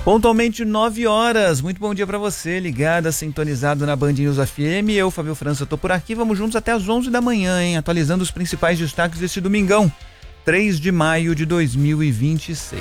Pontualmente 9 horas, muito bom dia para você, ligada, sintonizado na Band News FM. Eu, Fábio França, tô por aqui, vamos juntos até às 11 da manhã, hein? Atualizando os principais destaques deste domingão, 3 de maio de 2026.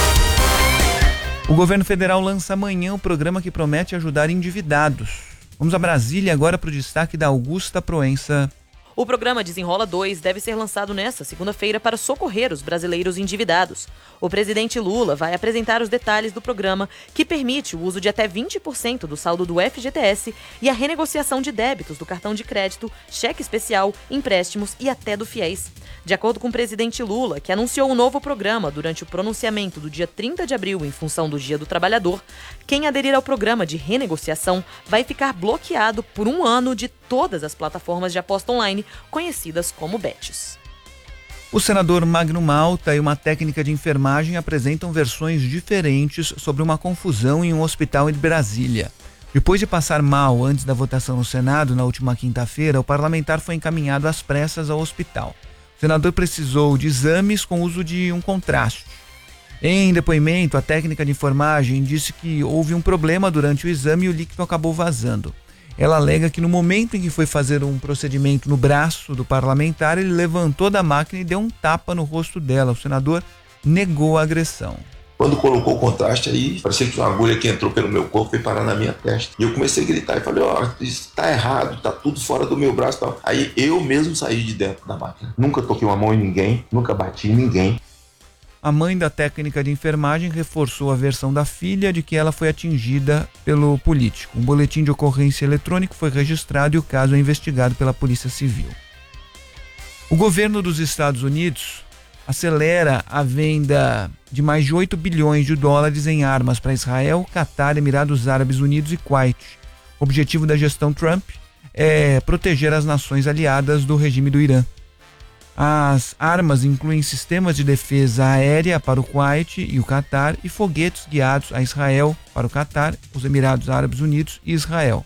O governo federal lança amanhã o programa que promete ajudar endividados. Vamos a Brasília agora para o destaque da Augusta Proença. O programa Desenrola 2 deve ser lançado nesta segunda-feira para socorrer os brasileiros endividados. O presidente Lula vai apresentar os detalhes do programa, que permite o uso de até 20% do saldo do FGTS e a renegociação de débitos do cartão de crédito, cheque especial, empréstimos e até do FIES. De acordo com o presidente Lula, que anunciou um novo programa durante o pronunciamento do dia 30 de abril em função do Dia do Trabalhador, quem aderir ao programa de renegociação vai ficar bloqueado por um ano de todas as plataformas de aposta online conhecidas como bets. O senador Magno Malta e uma técnica de enfermagem apresentam versões diferentes sobre uma confusão em um hospital de Brasília. Depois de passar mal antes da votação no Senado, na última quinta-feira, o parlamentar foi encaminhado às pressas ao hospital. O senador precisou de exames com uso de um contraste. Em depoimento, a técnica de enfermagem disse que houve um problema durante o exame e o líquido acabou vazando. Ela alega que no momento em que foi fazer um procedimento no braço do parlamentar, ele levantou da máquina e deu um tapa no rosto dela. O senador negou a agressão. Quando colocou o contraste aí, parecia que uma agulha que entrou pelo meu corpo e parar na minha testa. E eu comecei a gritar e falei, isso tá errado, tá tudo fora do meu braço. Tal. Aí eu mesmo saí de dentro da máquina. Nunca toquei uma mão em ninguém, nunca bati em ninguém. A mãe da técnica de enfermagem reforçou a versão da filha de que ela foi atingida pelo político. Um boletim de ocorrência eletrônico foi registrado e o caso é investigado pela Polícia Civil. O governo dos Estados Unidos acelera a venda de mais de 8 bilhões de dólares em armas para Israel, Catar, Emirados Árabes Unidos e Kuwait. O objetivo da gestão Trump é proteger as nações aliadas do regime do Irã. As armas incluem sistemas de defesa aérea para o Kuwait e o Catar e foguetes guiados a Israel para o Catar, os Emirados Árabes Unidos e Israel.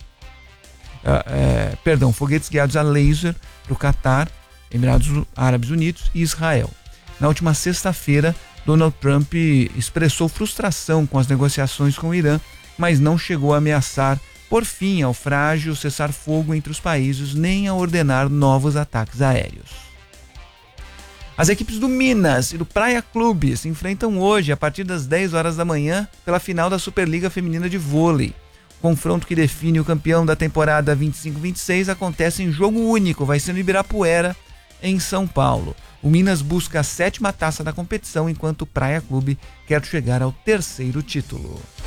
Foguetes guiados a laser para o Catar, Emirados Árabes Unidos e Israel. Na última sexta-feira, Donald Trump expressou frustração com as negociações com o Irã, mas não chegou a ameaçar por fim ao frágil cessar-fogo entre os países nem a ordenar novos ataques aéreos. As equipes do Minas e do Praia Clube se enfrentam hoje, a partir das 10 horas da manhã, pela final da Superliga Feminina de Vôlei. O confronto que define o campeão da temporada 25-26 acontece em jogo único, vai ser no Ibirapuera, em São Paulo. O Minas busca a 7ª taça da competição, enquanto o Praia Clube quer chegar ao 3º título.